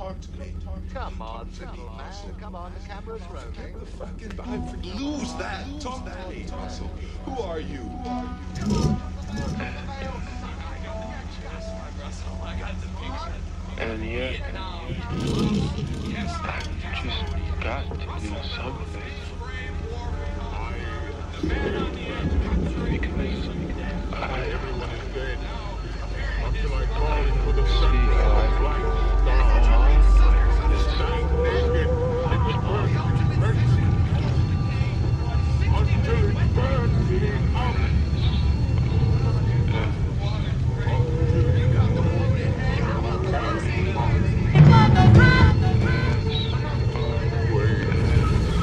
Talk to me. Come on, little man. Come on, the camera's rolling. The fucking lose that. Talk to me. Russell. Who are you? Elliot, I've just got to do something.